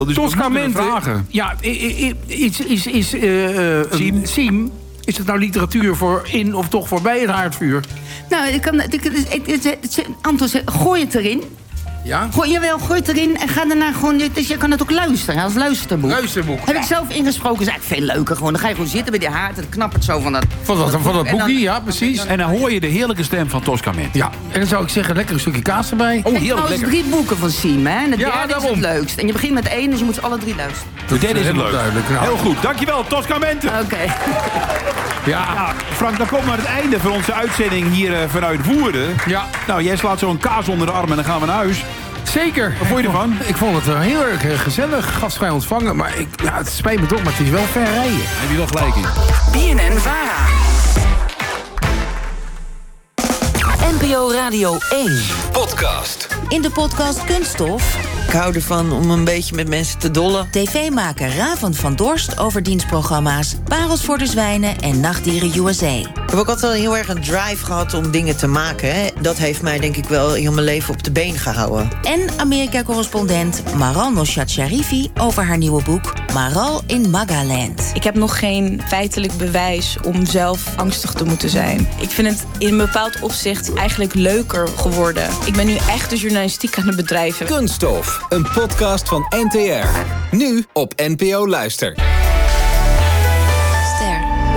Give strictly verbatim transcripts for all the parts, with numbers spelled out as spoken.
Dus Toscamente, ja, is, is, is uh, uh, Siem. Siem, is het nou literatuur voor in of toch voorbij het haardvuur? Nou, ik kan, ik, ik, ik, ik, Anton zegt, gooi het erin. Ja? Gooi, jawel, gooi het erin en ga daarna gewoon... Dus je kan het ook luisteren, als luisterboek. Luisterboek. Heb ik zelf ingesproken, is eigenlijk veel leuker. Gewoon. Dan ga je gewoon zitten bij die haard en dan knappert zo van dat... Van dat, van dat boekje, ja, precies. En dan hoor je de heerlijke stem van Toscamente. Ja, en dan zou ik zeggen, lekker een stukje kaas erbij. Oh, heerlijk lekker. Drie boeken van Siem, hè. En de ja, derde daarom. is het leukst. En je begint met één, dus je moet ze alle drie luisteren. De derde is het leuk. Nou. Heel goed, dankjewel, Toscamente. Oké. Okay. Ja. ja, Frank, dan komen we aan het einde van onze uitzending hier uh, vanuit Woerden. Ja. Nou, jij slaat zo een kaas onder de arm en dan gaan we naar huis. Zeker. Wat vond je ervan? Ik vond het heel erg gezellig, gastvrij ontvangen. Maar ik, ja, het spijt me toch, maar het is wel ver rijden. Heb je wel gelijk in. B N N-Vara. N P O Radio één. Podcast. In de podcast Kunststof. Ik hou ervan om een beetje met mensen te dollen. tv-maker Raven van Dorst over dienstprogramma's Parels voor de Zwijnen en Nachtdieren U S A. Ik heb ook altijd wel heel erg een drive gehad om dingen te maken. Hè. Dat heeft mij denk ik wel heel mijn leven op de been gehouden. En Amerika-correspondent Maral Noshat Sharifi over haar nieuwe boek Maral in Magaland. Ik heb nog geen feitelijk bewijs om zelf angstig te moeten zijn. Ik vind het in een bepaald opzicht eigenlijk leuker geworden. Ik ben nu echt de journalistiek aan het bedrijven. Kunststof, een podcast van N T R. Nu op N P O Luister. Ster.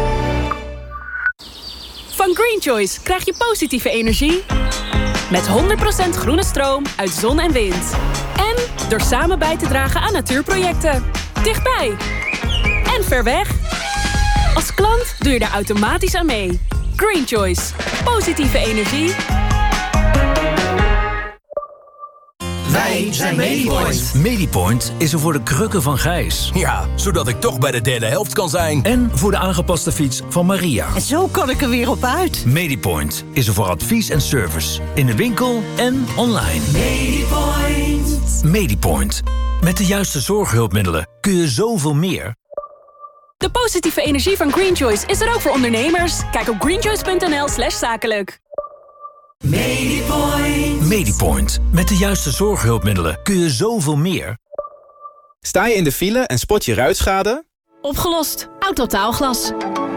Van Green Choice krijg je positieve energie. Met honderd procent groene stroom uit zon en wind. En door samen bij te dragen aan natuurprojecten. Dichtbij. En ver weg. Als klant doe je daar automatisch aan mee. Green Choice. Positieve energie. Wij zijn Medipoint. Medipoint is er voor de krukken van Gijs. Ja, zodat ik toch bij de derde helft kan zijn. En voor de aangepaste fiets van Maria. En zo kan ik er weer op uit. Medipoint is er voor advies en service. In de winkel en online. Medipoint. Medipoint. Met de juiste zorghulpmiddelen kun je zoveel meer. De positieve energie van Green Choice is er ook voor ondernemers. Kijk op greenchoice punt n l slash zakelijk. Medipoint. Medipoint. Met de juiste zorghulpmiddelen kun je zoveel meer. Sta je in de file en spot je ruitschade? Opgelost. Autotaalglas.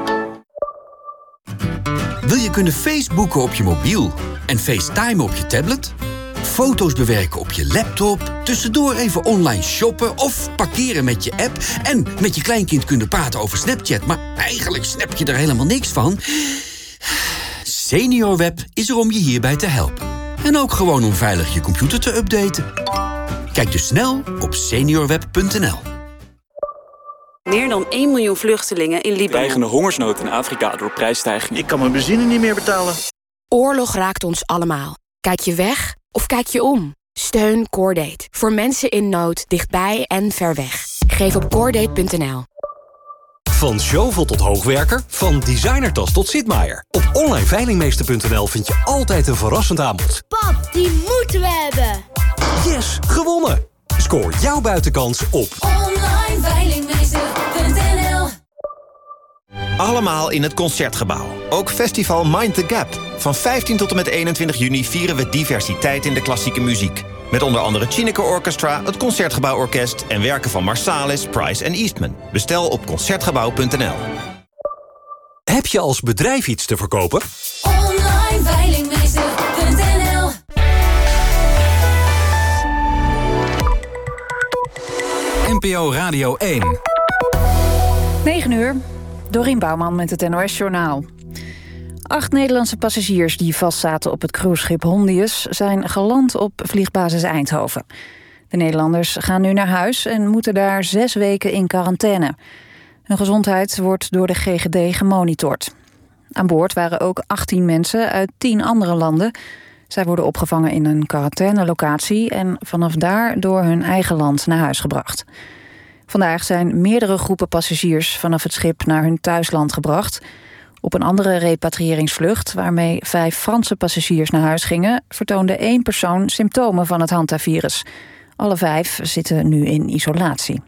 Wil je kunnen Facebooken op je mobiel en FaceTime op je tablet? Foto's bewerken op je laptop, tussendoor even online shoppen of parkeren met je app en met je kleinkind kunnen praten over Snapchat, maar eigenlijk snap je er helemaal niks van? SeniorWeb is er om je hierbij te helpen. En ook gewoon om veilig je computer te updaten. Kijk dus snel op seniorweb punt n l. Meer dan één miljoen vluchtelingen in Libanon. Dreigende hongersnood in Afrika door prijsstijgingen. Ik kan mijn benzine niet meer betalen. Oorlog raakt ons allemaal. Kijk je weg of kijk je om? Steun Cordate. Voor mensen in nood, dichtbij en ver weg. Geef op cordate punt n l. Van Zjovel tot hoogwerker, van designertas tot Sitmaier. Op online veilingmeester punt n l vind je altijd een verrassend aanbod. Pap, die moeten we hebben. Yes, gewonnen! Scoor jouw buitenkans op online veilingmeester punt n l. Allemaal in het Concertgebouw. Ook festival Mind the Gap. Van vijftien tot en met eenentwintig juni vieren we diversiteit in de klassieke muziek. Met onder andere Chineke Orchestra, het Concertgebouworkest en werken van Marsalis, Price en Eastman. Bestel op concertgebouw punt n l. Heb je als bedrijf iets te verkopen? online veilingmeester punt n l. N P O Radio één. negen uur. Dorien Bouwman met het N O S-journaal. Acht Nederlandse passagiers die vastzaten op het cruiseschip Hondius zijn geland op vliegbasis Eindhoven. De Nederlanders gaan nu naar huis en moeten daar zes weken in quarantaine. Hun gezondheid wordt door de G G D gemonitord. Aan boord waren ook achttien mensen uit tien andere landen. Zij worden opgevangen in een quarantainelocatie en vanaf daar door hun eigen land naar huis gebracht. Vandaag zijn meerdere groepen passagiers vanaf het schip naar hun thuisland gebracht. Op een andere repatriëringsvlucht, waarmee vijf Franse passagiers naar huis gingen, vertoonde één persoon symptomen van het hantavirus. Alle vijf zitten nu in isolatie.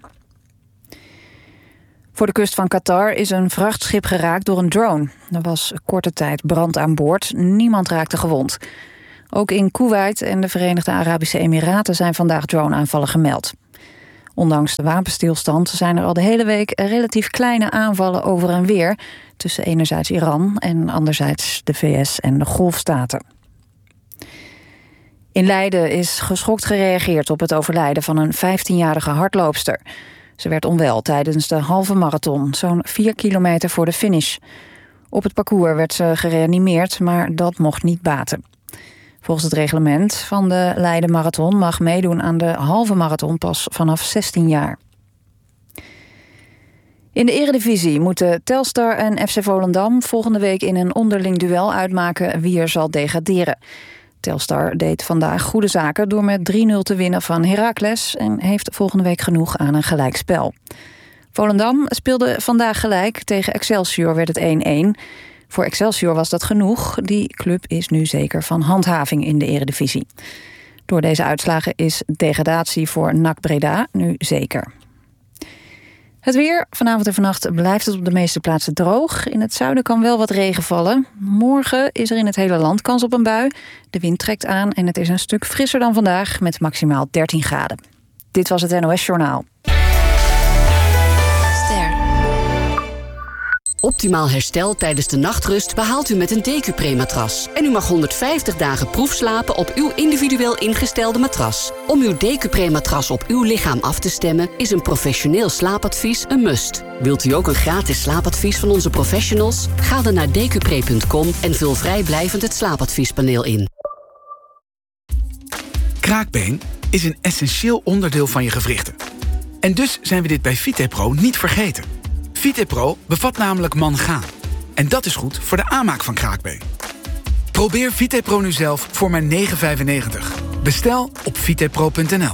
Voor de kust van Qatar is een vrachtschip geraakt door een drone. Er was korte tijd brand aan boord, niemand raakte gewond. Ook in Kuwait en de Verenigde Arabische Emiraten zijn vandaag droneaanvallen gemeld. Ondanks de wapenstilstand zijn er al de hele week relatief kleine aanvallen over en weer tussen enerzijds Iran en anderzijds de V S en de Golfstaten. In Leiden is geschokt gereageerd op het overlijden van een vijftienjarige hardloopster. Ze werd onwel tijdens de halve marathon, zo'n vier kilometer voor de finish. Op het parcours werd ze gereanimeerd, maar dat mocht niet baten. Volgens het reglement van de Leiden Marathon mag meedoen aan de halve marathon pas vanaf zestien jaar. In de Eredivisie moeten Telstar en F C Volendam volgende week in een onderling duel uitmaken wie er zal degraderen. Telstar deed vandaag goede zaken door met drie nul te winnen van Heracles en heeft volgende week genoeg aan een gelijkspel. Volendam speelde vandaag gelijk, tegen Excelsior werd het één-één. Voor Excelsior was dat genoeg. Die club is nu zeker van handhaving in de Eredivisie. Door deze uitslagen is degradatie voor N A C Breda nu zeker. Het weer. Vanavond en vannacht blijft het op de meeste plaatsen droog. In het zuiden kan wel wat regen vallen. Morgen is er in het hele land kans op een bui. De wind trekt aan en het is een stuk frisser dan vandaag met maximaal dertien graden. Dit was het N O S Journaal. Optimaal herstel tijdens de nachtrust behaalt u met een Decupre-matras. En u mag honderdvijftig dagen proefslapen op uw individueel ingestelde matras. Om uw Decupre-matras op uw lichaam af te stemmen is een professioneel slaapadvies een must. Wilt u ook een gratis slaapadvies van onze professionals? Ga dan naar decupre punt com en vul vrijblijvend het slaapadviespaneel in. Kraakbeen is een essentieel onderdeel van je gewrichten. En dus zijn we dit bij Vitepro niet vergeten. Vitepro bevat namelijk mangaan. En dat is goed voor de aanmaak van kraakbeen. Probeer Vitepro nu zelf voor maar negen vijfennegentig. Bestel op vitepro punt n l.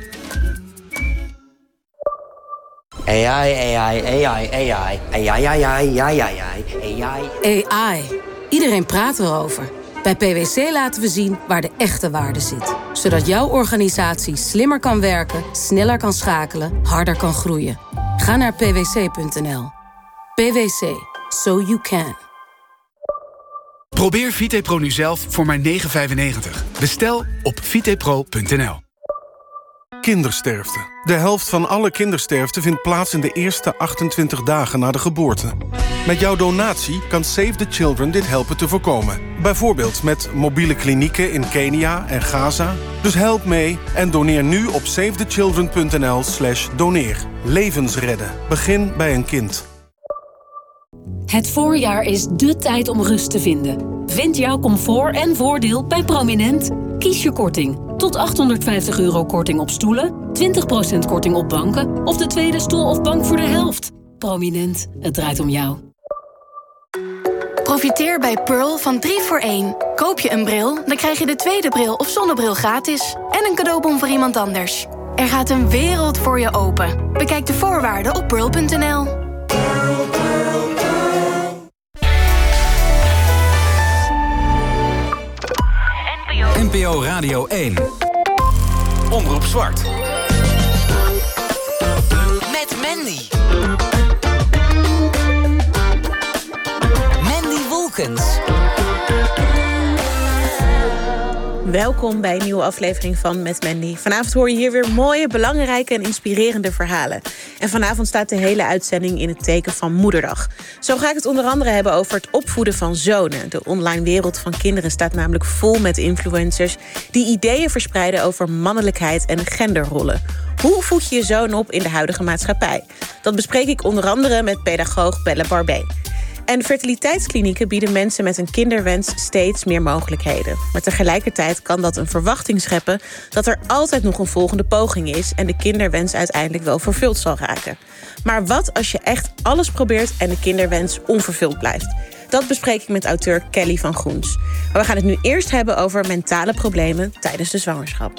A I, A I, A I, A I, A I, A I, A I, A I, A I. A I. Iedereen praat erover. Bij P W C laten we zien waar de echte waarde zit. Zodat jouw organisatie slimmer kan werken, sneller kan schakelen, harder kan groeien. Ga naar p w c punt n l. P W C. So you can. Probeer Vitepro nu zelf voor maar negen vijfennegentig. Bestel op vitepro punt n l. Kindersterfte. De helft van alle kindersterfte vindt plaats in de eerste achtentwintig dagen na de geboorte. Met jouw donatie kan Save the Children dit helpen te voorkomen. Bijvoorbeeld met mobiele klinieken in Kenia en Gaza. Dus help mee en doneer nu op save the children punt n l slash doneer. Levens redden. Begin bij een kind. Het voorjaar is dé tijd om rust te vinden. Vind jouw comfort en voordeel bij Prominent. Kies je korting. Tot achthonderdvijftig euro korting op stoelen, twintig procent korting op banken of de tweede stoel of bank voor de helft. Prominent, het draait om jou. Profiteer bij Pearl van drie voor één. Koop je een bril, dan krijg je de tweede bril of zonnebril gratis. En een cadeaubon voor iemand anders. Er gaat een wereld voor je open. Bekijk de voorwaarden op pearl punt n l. N P O Radio één. Omroep Zwart. Met Mandy. Mandy Wolkens. Welkom bij een nieuwe aflevering van Met Mandy. Vanavond hoor je hier weer mooie, belangrijke en inspirerende verhalen. En vanavond staat de hele uitzending in het teken van Moederdag. Zo ga ik het onder andere hebben over het opvoeden van zonen. De online wereld van kinderen staat namelijk vol met influencers die ideeën verspreiden over mannelijkheid en genderrollen. Hoe voed je je zoon op in de huidige maatschappij? Dat bespreek ik onder andere met pedagoog Belle Barbé. En fertiliteitsklinieken bieden mensen met een kinderwens steeds meer mogelijkheden. Maar tegelijkertijd kan dat een verwachting scheppen dat er altijd nog een volgende poging is en de kinderwens uiteindelijk wel vervuld zal raken. Maar wat als je echt alles probeert en de kinderwens onvervuld blijft? Dat bespreek ik met auteur Kelly van Groens. Maar we gaan het nu eerst hebben over mentale problemen tijdens de zwangerschap.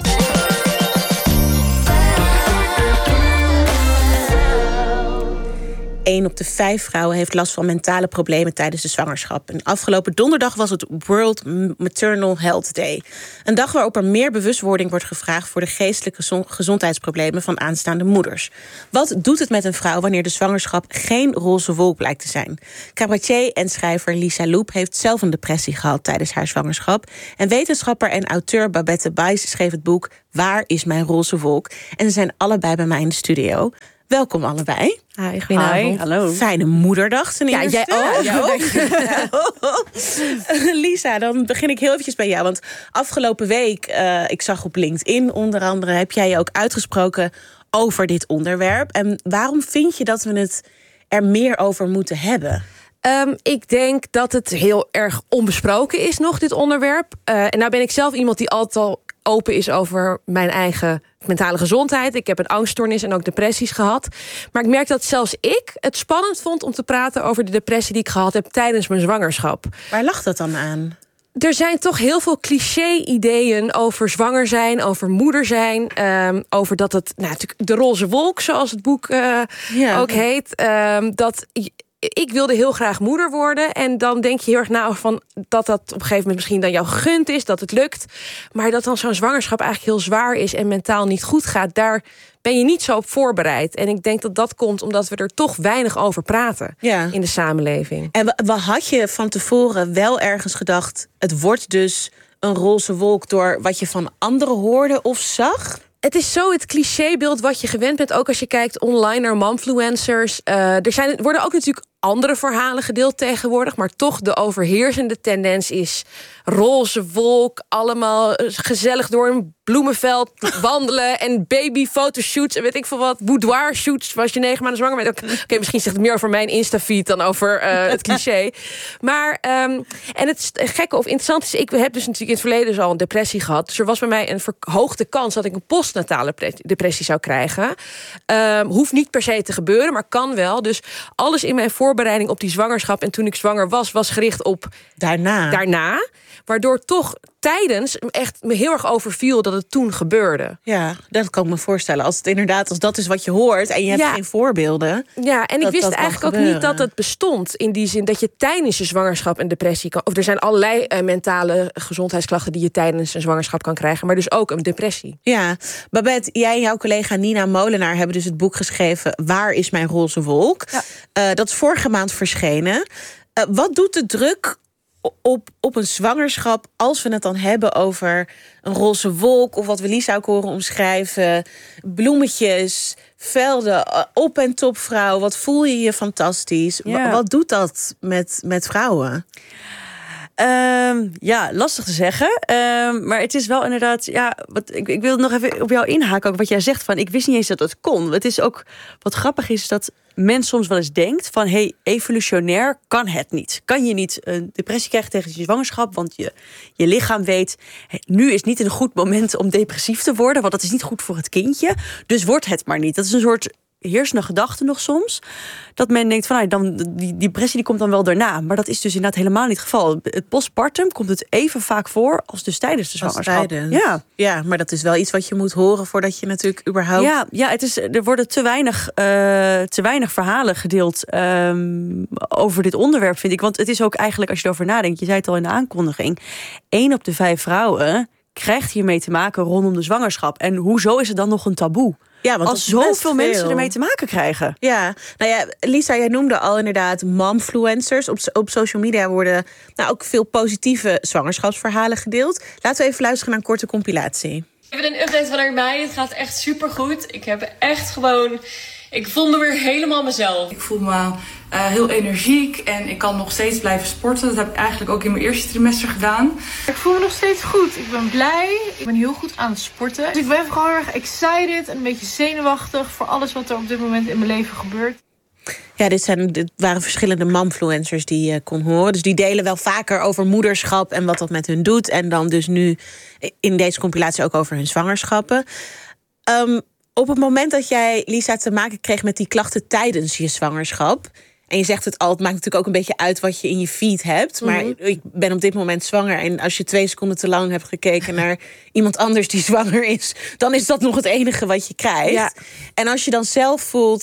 één op de vijf vrouwen heeft last van mentale problemen tijdens de zwangerschap. En afgelopen donderdag was het World Maternal Health Day. Een dag waarop er meer bewustwording wordt gevraagd voor de geestelijke gezondheidsproblemen van aanstaande moeders. Wat doet het met een vrouw wanneer de zwangerschap geen roze wolk blijkt te zijn? Cabaretier en schrijver Lisa Loep heeft zelf een depressie gehad tijdens haar zwangerschap. En wetenschapper en auteur Babette Bijs schreef het boek Waar is mijn roze wolk? En ze zijn allebei bij mij in de studio. Welkom allebei. Hi, goedenavond. Hi, hallo. Fijne moederdag ten ja, eerste. Jij ook. Ja, jij ook. Lisa, dan begin ik heel eventjes bij jou. Want afgelopen week, uh, ik zag op LinkedIn onder andere, heb jij je ook uitgesproken over dit onderwerp. En waarom vind je dat we het er meer over moeten hebben? Um, ik denk dat het heel erg onbesproken is nog, dit onderwerp. Uh, en nou ben ik zelf iemand die altijd al open is over mijn eigen mentale gezondheid. Ik heb een angststoornis en ook depressies gehad. Maar ik merk dat zelfs ik het spannend vond om te praten over de depressie die ik gehad heb tijdens mijn zwangerschap. Waar lag dat dan aan? Er zijn toch heel veel cliché-ideeën over zwanger zijn, over moeder zijn. Um, over dat het, nou, natuurlijk de roze wolk, zoals het boek uh, ja. ook heet. Um, dat ik wilde heel graag moeder worden. En dan denk je heel erg na van dat dat op een gegeven moment misschien dan jou gegund is, dat het lukt. Maar dat dan zo'n zwangerschap eigenlijk heel zwaar is en mentaal niet goed gaat, daar ben je niet zo op voorbereid. En ik denk dat dat komt omdat we er toch weinig over praten ja. in de samenleving. En wat had je van tevoren wel ergens gedacht, het wordt dus een roze wolk door wat je van anderen hoorde of zag? Het is zo het clichébeeld wat je gewend bent, ook als je kijkt online naar momfluencers. Uh, er, zijn, er worden ook natuurlijk andere verhalen gedeeld tegenwoordig, maar toch de overheersende tendens is roze wolk, allemaal gezellig door een bloemenveld wandelen en babyfotoshoots en weet ik veel wat, boudoir-shoots als je negen maanden zwanger bent. Oké, okay, misschien zegt het meer over mijn Insta-feed dan over uh, het cliché. Maar, um, en het gekke of interessant is, ik heb dus natuurlijk in het verleden al een depressie gehad. Dus er was bij mij een verhoogde kans dat ik een postnatale depressie zou krijgen. Um, hoeft niet per se te gebeuren, maar kan wel. Dus alles in mijn voorbereiding op die zwangerschap en toen ik zwanger was, was gericht op daarna. daarna waardoor toch tijdens echt me heel erg overviel dat het toen gebeurde. Ja, dat kan ik me voorstellen. Als het inderdaad, als dat is wat je hoort en je hebt ja. geen voorbeelden. Ja, en dat, ik wist dat eigenlijk ook gebeuren. niet dat het bestond. In die zin dat je tijdens je zwangerschap een depressie kan. Of er zijn allerlei uh, mentale gezondheidsklachten die je tijdens een zwangerschap kan krijgen, maar dus ook een depressie. Ja, Babette, jij en jouw collega Nina Molenaar hebben dus het boek geschreven Waar is mijn roze wolk? Ja. Uh, dat is vorige maand verschenen. Uh, wat doet de druk op, op een zwangerschap als we het dan hebben over een roze wolk of wat we Lisa ook horen omschrijven, bloemetjes, velden, op- en topvrouw, wat voel je je fantastisch? Ja. Wat doet dat met, met vrouwen? Um, ja, lastig te zeggen. Um, maar het is wel inderdaad, ja, wat, ik, ik wil nog even op jou inhaken, ook wat jij zegt van, ik wist niet eens dat het kon. Het is ook, wat grappig is, is dat men soms wel eens denkt van, hey, evolutionair kan het niet. Kan je niet een depressie krijgen tegen je zwangerschap, want je, je lichaam weet, hey, nu is niet een goed moment om depressief te worden, want dat is niet goed voor het kindje. Dus wordt het maar niet. Dat is een soort heersende gedachte nog soms. Dat men denkt van, nou, dan, die, die depressie die komt dan wel daarna. Maar dat is dus inderdaad helemaal niet het geval. Het postpartum komt het even vaak voor als dus tijdens de zwangerschap. Ja. ja, maar dat is wel iets wat je moet horen voordat je natuurlijk überhaupt... Ja, ja het is, er worden te weinig, uh, te weinig verhalen gedeeld um, over dit onderwerp, vind ik. Want het is ook eigenlijk, als je erover nadenkt, je zei het al in de aankondiging, één op de vijf vrouwen krijgt hiermee te maken rondom de zwangerschap. En hoezo is het dan nog een taboe? Ja, want als zoveel mensen ermee te maken krijgen. Ja, nou ja, Lisa, jij noemde al inderdaad momfluencers. Op, op social media worden nou ook veel positieve zwangerschapsverhalen gedeeld. Laten we even luisteren naar een korte compilatie. Even een update van mij. Het gaat echt supergoed. Ik heb echt gewoon... Ik voel me weer helemaal mezelf. Ik voel me uh, heel energiek en ik kan nog steeds blijven sporten. Dat heb ik eigenlijk ook in mijn eerste trimester gedaan. Ik voel me nog steeds goed. Ik ben blij. Ik ben heel goed aan het sporten. Dus ik ben gewoon heel erg excited en een beetje zenuwachtig voor alles wat er op dit moment in mijn leven gebeurt. Ja, dit, zijn, dit waren verschillende momfluencers die je kon horen. Dus die delen wel vaker over moederschap en wat dat met hun doet. En dan dus nu in deze compilatie ook over hun zwangerschappen. Um, Op het moment dat jij, Lisa, te maken kreeg met die klachten tijdens je zwangerschap, en je zegt het al, het maakt natuurlijk ook een beetje uit wat je in je feed hebt. Maar mm-hmm. ik ben op dit moment zwanger. En als je twee seconden te lang hebt gekeken naar iemand anders die zwanger is, dan is dat nog het enige wat je krijgt. Ja. En als je dan zelf voelt,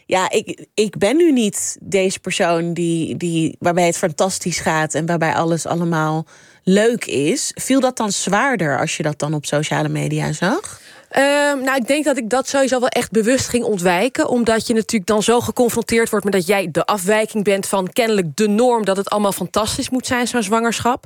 ja, ik, ik ben nu niet deze persoon die, die, waarbij het fantastisch gaat en waarbij alles allemaal leuk is. Viel dat dan zwaarder als je dat dan op sociale media zag? Um, nou, ik denk dat ik dat sowieso wel echt bewust ging ontwijken. Omdat je natuurlijk dan zo geconfronteerd wordt met dat jij de afwijking bent van kennelijk de norm, dat het allemaal fantastisch moet zijn, zo'n zwangerschap.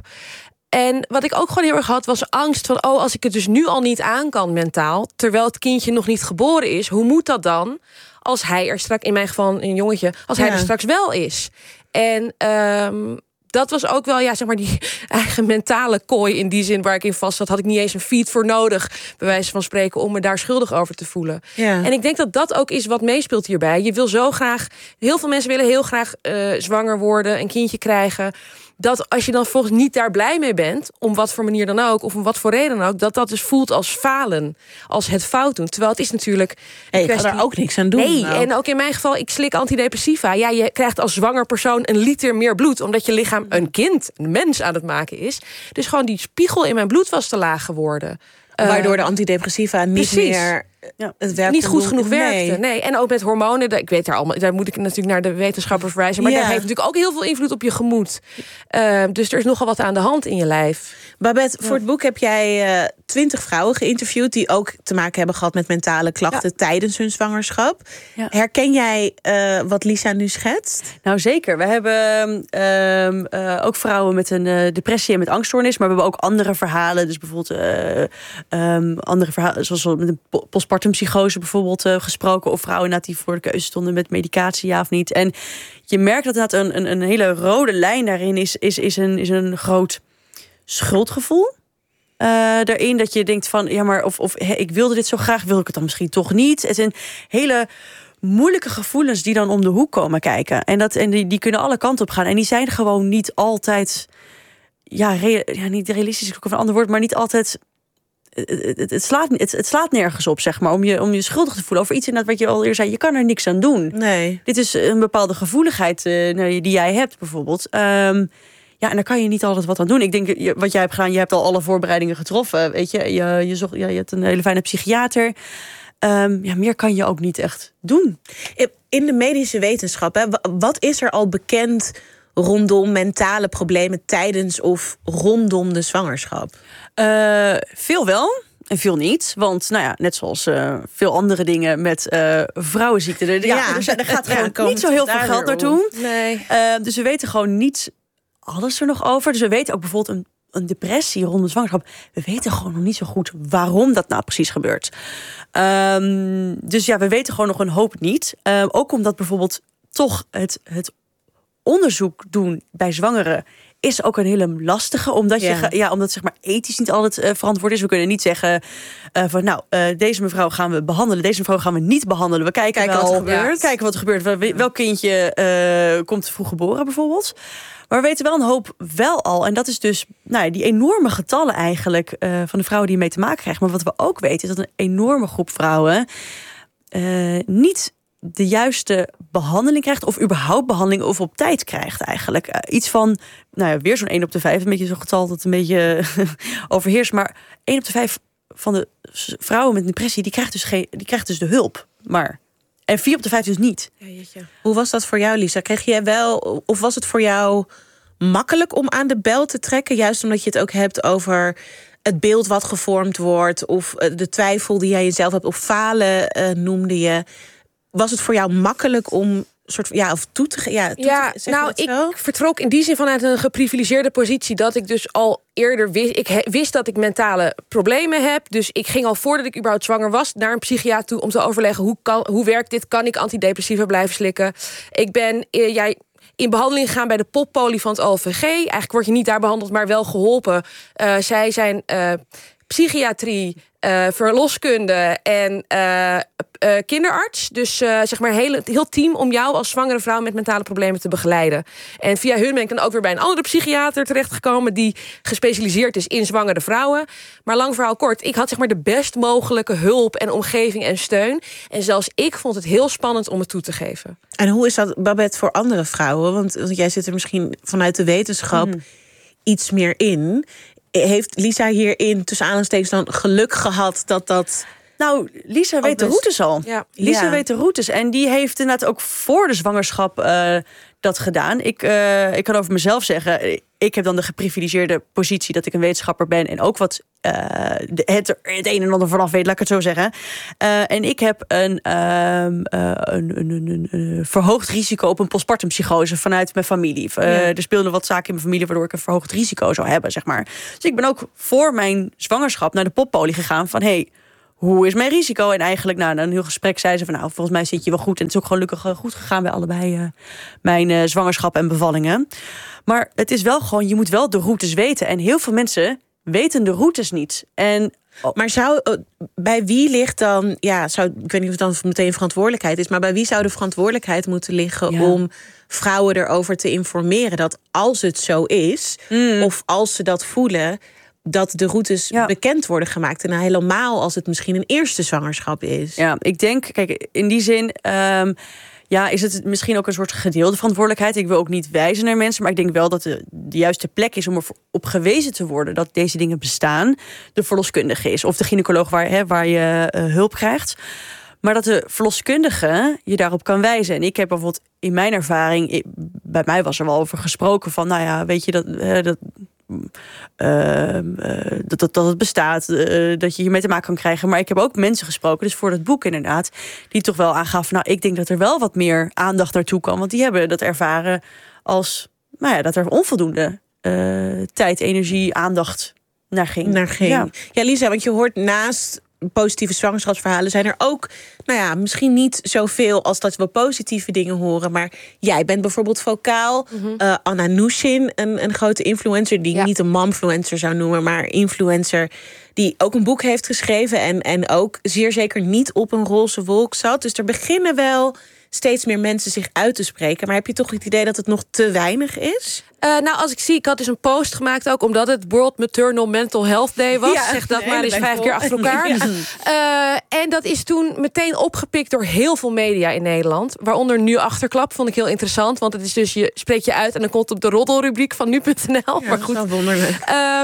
En wat ik ook gewoon heel erg had, was angst van, oh, als ik het dus nu al niet aan kan mentaal, terwijl het kindje nog niet geboren is, hoe moet dat dan als hij er straks, in mijn geval een jongetje, als hij ja. er straks wel is? En um, dat was ook wel, ja, zeg maar, die eigen mentale kooi in die zin waar ik in vast zat. Had ik niet eens een feed voor nodig, bij wijze van spreken, om me daar schuldig over te voelen. Ja. En ik denk dat dat ook is wat meespeelt hierbij. Je wil zo graag, heel veel mensen willen heel graag uh, zwanger worden, een kindje krijgen. Dat als je dan volgens niet daar blij mee bent, om wat voor manier dan ook, of om wat voor reden dan ook, dat dat dus voelt als falen, als het fout doen. Terwijl het is natuurlijk... Hey, ik ga daar ook niks aan doen. Nee, nou. En ook in mijn geval, ik slik antidepressiva. Ja, je krijgt als zwanger persoon een liter meer bloed, omdat je lichaam een kind, een mens aan het maken is. Dus gewoon die spiegel in mijn bloed was te laag geworden. Waardoor de antidepressiva niet Precies. meer ja, het werk niet goed doen. genoeg werkte. Nee. nee. En ook met hormonen. Ik weet daar allemaal. Daar moet ik natuurlijk naar de wetenschapper verwijzen. Maar ja. dat heeft natuurlijk ook heel veel invloed op je gemoed. Uh, dus er is nogal wat aan de hand in je lijf. Babette, voor het boek heb jij twintig uh, vrouwen geïnterviewd die ook te maken hebben gehad met mentale klachten ja. tijdens hun zwangerschap. Ja. Herken jij uh, wat Lisa nu schetst? Nou zeker. We hebben uh, uh, ook vrouwen met een uh, depressie en met angststoornis, maar we hebben ook andere verhalen. Dus bijvoorbeeld uh, um, andere verhalen, zoals met een postpartum psychose bijvoorbeeld uh, gesproken, of vrouwen die voor de keuze stonden met medicatie, ja of niet. En je merkt dat dat een, een, een hele rode lijn daarin is, is, is, een, is een groot schuldgevoel. Uh, daarin dat je denkt van, ja, maar of, of he, ik wilde dit zo graag, wil ik het dan misschien toch niet? Het zijn hele moeilijke gevoelens die dan om de hoek komen kijken. En, dat, en die, die kunnen alle kanten op gaan. En die zijn gewoon niet altijd, ja, re, ja niet realistisch is ook een ander woord, maar niet altijd. Het, het, het, slaat, het, het slaat nergens op, zeg maar, om je, om je schuldig te voelen over iets inderdaad wat je al eerder zei. Je kan er niks aan doen. Nee. Dit is een bepaalde gevoeligheid uh, die jij hebt, bijvoorbeeld. Um, ja, en daar kan je niet altijd wat aan doen. Ik denk, wat jij hebt gedaan, je hebt al alle voorbereidingen getroffen. Weet je, je, je, zocht, ja, je hebt een hele fijne psychiater. Um, ja, meer kan je ook niet echt doen. In de medische wetenschap, hè, wat is er al bekend rondom mentale problemen tijdens of rondom de zwangerschap? Uh, veel wel en veel niet. Want nou ja, net zoals uh, veel andere dingen met uh, vrouwenziekten. Er, ja, ja, er, zijn, er gaat gewoon ja, niet zo heel veel geld naartoe. Nee. Uh, dus we weten gewoon niet alles er nog over. Dus we weten ook bijvoorbeeld een, een depressie rond de zwangerschap. We weten gewoon nog niet zo goed waarom dat nou precies gebeurt. Um, dus ja, we weten gewoon nog een hoop niet. Uh, ook omdat bijvoorbeeld toch het, het onderzoek doen bij zwangeren is ook een hele lastige, omdat, ja. je, ja, omdat zeg maar ethisch niet altijd uh, verantwoord is. We kunnen niet zeggen uh, van nou, uh, deze mevrouw gaan we behandelen, deze mevrouw gaan we niet behandelen. We kijken, kijken wel, wat er gebeurt. Kijken wat er gebeurt. Wel, welk kindje uh, komt vroeg geboren bijvoorbeeld. Maar we weten wel een hoop wel al. En dat is dus nou, die enorme getallen eigenlijk uh, van de vrouwen die mee te maken krijgen. Maar wat we ook weten is dat een enorme groep vrouwen uh, niet de juiste behandeling krijgt, of überhaupt behandeling of op tijd krijgt eigenlijk. Uh, iets van, nou ja, weer zo'n één op de vijf, een beetje zo'n getal dat een beetje overheerst, maar één op de vijf van de vrouwen met depressie, die krijgt dus, geen, die krijgt dus de hulp, maar en vier op de vijf dus niet. Ja, jeetje. Hoe was dat voor jou, Lisa? Kreeg jij wel, of was het voor jou makkelijk om aan de bel te trekken, juist omdat je het ook hebt over het beeld wat gevormd wordt, of de twijfel die jij jezelf hebt, of falen uh, noemde je. Was het voor jou makkelijk om soort ja of toe te ja, toe ja te, nou ik zo? vertrok in die zin vanuit een geprivilegeerde positie dat ik dus al eerder wist ik he, wist dat ik mentale problemen heb, dus ik ging al voordat ik überhaupt zwanger was naar een psychiater toe om te overleggen hoe kan hoe werkt dit, kan ik antidepressiva blijven slikken. Ik ben uh, jij in behandeling gegaan bij de poppoli van het O V G. Eigenlijk word je niet daar behandeld, maar wel geholpen. Uh, zij zijn uh, psychiatrie, uh, verloskunde en uh, uh, kinderarts. Dus uh, zeg maar heel, heel team om jou als zwangere vrouw met mentale problemen te begeleiden. En via hun ben ik dan ook weer bij een andere psychiater terechtgekomen die gespecialiseerd is in zwangere vrouwen. Maar lang verhaal kort, ik had zeg maar de best mogelijke hulp en omgeving en steun. En zelfs ik vond het heel spannend om het toe te geven. En hoe is dat, Babette, voor andere vrouwen? Want, want jij zit er misschien vanuit de wetenschap mm. iets meer in. Heeft Lisa hierin tussen aanhalingstekens dan geluk gehad dat dat Nou, Lisa weet de routes al. Ja. Lisa Ja. weet de routes. En die heeft inderdaad ook voor de zwangerschap uh, dat gedaan. Ik, uh, ik kan over mezelf zeggen, ik heb dan de geprivilegeerde positie dat ik een wetenschapper ben en ook wat uh, de, het, het een en ander vanaf weet, laat ik het zo zeggen. Uh, en ik heb een, uh, uh, een, een, een, een verhoogd risico op een postpartumpsychose vanuit mijn familie. Uh, Ja. Er speelden wat zaken in mijn familie waardoor ik een verhoogd risico zou hebben, zeg maar. Dus ik ben ook voor mijn zwangerschap naar de poppolie gegaan van, hey, hoe is mijn risico? En eigenlijk, nou, na een heel gesprek zei ze van, nou, volgens mij zit je wel goed. En het is ook gelukkig goed gegaan bij allebei uh, mijn uh, zwangerschap en bevallingen. Maar het is wel gewoon, je moet wel de routes weten. En heel veel mensen weten de routes niet. En Maar zou, bij wie ligt dan, ja, zou, ik weet niet of het dan meteen verantwoordelijkheid is, maar bij wie zou de verantwoordelijkheid moeten liggen Ja. om vrouwen erover te informeren dat als het zo is, Mm. of als ze dat voelen, dat de routes Ja. bekend worden gemaakt. En helemaal als het misschien een eerste zwangerschap is. Ja, ik denk, kijk, in die zin um, ja, is het misschien ook een soort gedeelde verantwoordelijkheid. Ik wil ook niet wijzen naar mensen, maar ik denk wel dat de, de juiste plek is om erop gewezen te worden dat deze dingen bestaan. De verloskundige is of de gynaecoloog waar, hè, waar je uh, hulp krijgt. Maar dat de verloskundige je daarop kan wijzen. En ik heb bijvoorbeeld in mijn ervaring, ik, bij mij was er wel over gesproken van, nou ja, weet je dat. Uh, dat Uh, uh, dat, dat, dat het bestaat, uh, dat je hiermee te maken kan krijgen. Maar ik heb ook mensen gesproken, dus voor dat boek inderdaad, die toch wel aangaven, nou, ik denk dat er wel wat meer aandacht naartoe kan. Want die hebben dat ervaren als, nou ja, dat er onvoldoende uh, tijd, energie, aandacht naar ging. Naar ging. Ja. Ja, Lisa, want je hoort naast positieve zwangerschapsverhalen zijn er ook, nou ja, misschien niet zoveel als dat we positieve dingen horen, maar jij bent bijvoorbeeld vocaal. Mm-hmm. uh, Anna Nushin, een, een grote influencer die ja. ik niet een momfluencer zou noemen, maar influencer die ook een boek heeft geschreven en, en ook zeer zeker niet op een roze wolk zat. Dus er beginnen wel steeds meer mensen zich uit te spreken. Maar heb je toch het idee dat het nog te weinig is? Uh, nou, als ik zie, ik had dus een post gemaakt ook, omdat het World Maternal Mental Health Day was. Ja, zeg dat maar eens vijf keer achter elkaar. Ja. Uh, en dat is toen meteen opgepikt door heel veel media in Nederland. Waaronder Nu Achterklap, vond ik heel interessant. Want het is dus, je spreekt je uit en dan komt het op de roddelrubriek van nu punt n l. Ja, maar goed. Dat is wonderlijk. Uh,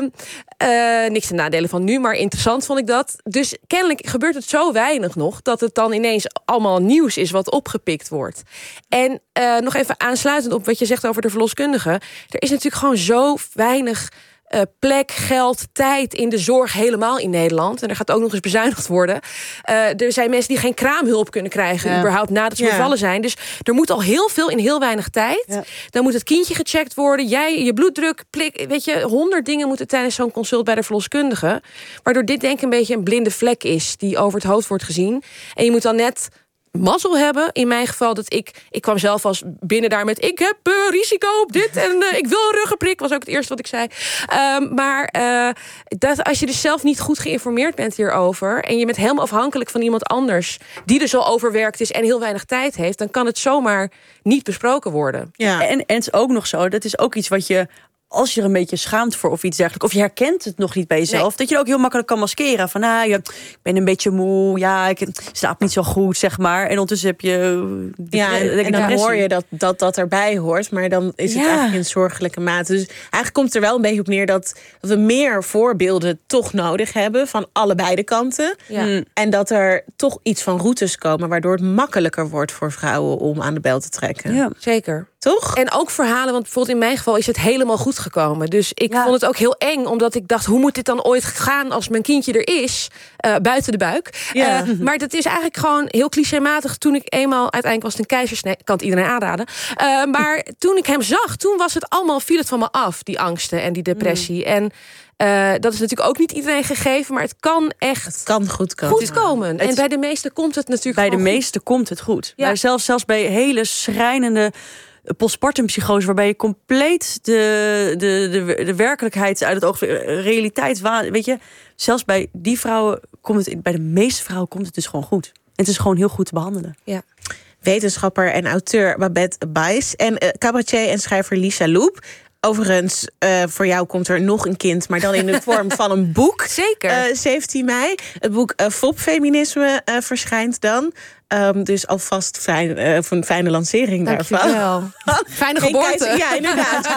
uh, niks ten nadele van nu, maar interessant vond ik dat. Dus kennelijk gebeurt het zo weinig nog, dat het dan ineens allemaal nieuws is wat opgepikt wordt. En uh, nog even aansluitend op wat je zegt over de verloskundige. Er is natuurlijk gewoon zo weinig uh, plek, geld, tijd in de zorg helemaal in Nederland. En er gaat ook nog eens bezuinigd worden. Uh, er zijn mensen die geen kraamhulp kunnen krijgen, ja. überhaupt nadat ze ja. bevallen zijn. Dus er moet al heel veel in heel weinig tijd. Ja. Dan moet het kindje gecheckt worden. Jij, je bloeddruk, plik, weet je, honderd dingen moeten tijdens zo'n consult bij de verloskundige. Waardoor dit denk ik een beetje een blinde vlek is die over het hoofd wordt gezien. En je moet dan net mazzel hebben, in mijn geval, dat ik... Ik kwam zelf als binnen daar met, ik heb uh, risico op dit en uh, ik wil een ruggenprik, was ook het eerste wat ik zei. Um, maar uh, dat als je dus zelf niet goed geïnformeerd bent hierover en je bent helemaal afhankelijk van iemand anders die dus al overwerkt is en heel weinig tijd heeft, dan kan het zomaar niet besproken worden. Ja. En, en het is ook nog zo, dat is ook iets wat je, als je er een beetje schaamt voor of iets dergelijks, of je herkent het nog niet bij jezelf, nee. dat je er ook heel makkelijk kan maskeren. Van, ah, ja, ik ben een beetje moe, ja, ik slaap niet zo goed, zeg maar. En ondertussen heb je... Ja, en, en dan hoor je dat, dat dat erbij hoort, maar dan is het ja. eigenlijk in zorgelijke mate. Dus eigenlijk komt het er wel een beetje op neer dat, dat we meer voorbeelden toch nodig hebben van allebei de kanten. Ja. Mm. En dat er toch iets van routes komen, waardoor het makkelijker wordt voor vrouwen om aan de bel te trekken. Ja, zeker. Toch? En ook verhalen, want bijvoorbeeld in mijn geval is het helemaal goed gekomen. Dus ik ja. vond het ook heel eng, omdat ik dacht, hoe moet dit dan ooit gaan als mijn kindje er is, uh, buiten de buik. Ja. Uh, maar dat is eigenlijk gewoon heel clichématig. Toen ik eenmaal, uiteindelijk was het een keizersnee, ik kan het iedereen aanraden. Uh, maar toen ik hem zag, toen was het allemaal, viel het van me af, die angsten en die depressie. Mm. En Uh, dat is natuurlijk ook niet iedereen gegeven, maar het kan echt het kan goed komen. Goed komen. En bij de meesten komt het natuurlijk bij de goed. meesten komt het goed. Ja. Maar zelfs, zelfs bij hele schrijnende postpartumpsychose, waarbij je compleet de, de, de, de werkelijkheid uit het oog, realiteit, weet je, zelfs bij die vrouwen komt het, bij de meeste vrouwen komt het dus gewoon goed. En het is gewoon heel goed te behandelen. Ja. Wetenschapper en auteur Babette Bais en uh, cabaretier en schrijver Lisa Loep. Overigens, uh, voor jou komt er nog een kind, maar dan in de vorm van een boek. Zeker. Uh, zeventien mei. Het boek uh, Fopfeminisme uh, verschijnt dan. Um, dus alvast fijn, uh, voor een fijne lancering daarvan. Fijne geboorte. Kijk, ja, inderdaad.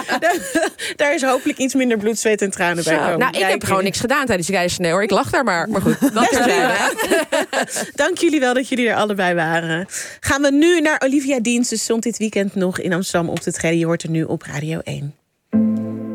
Daar is hopelijk iets minder bloed, zweet en tranen bij komen. Nou, ik Kijk, heb gewoon niks gedaan tijdens de keizersnee, hoor. Ik lag daar maar. Maar goed, dat is Dank jullie wel dat jullie er allebei waren. Gaan we nu naar Olivia Deans. Ze stond dit weekend nog in Amsterdam op te treden. Je hoort er nu op Radio één.